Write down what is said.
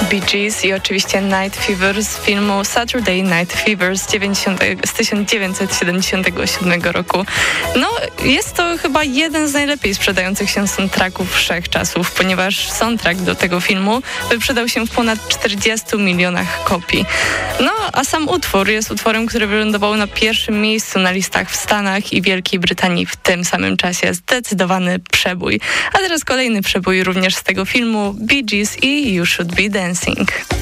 Bee Gees i oczywiście Night Fever z filmu Saturday Night Fever z 1977 roku. No, jest to chyba jeden z najlepiej sprzedających się soundtracków wszechczasów, ponieważ soundtrack do tego filmu wyprzedał się w ponad 40 milionach kopii. No, a sam utwór jest utworem, który wylądował na pierwszym miejscu na listach w Stanach i Wielkiej Brytanii w tym samym czasie. Zdecydowany przebój. A teraz kolejny przebój również z tego filmu, Bee Gees i You Should Be Dancing.